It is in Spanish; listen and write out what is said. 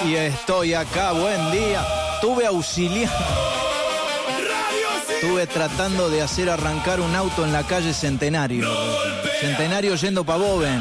Y estoy acá, buen día. Estuve auxiliando. Estuve tratando de hacer arrancar un auto en la calle Centenario. Centenario yendo para Boven.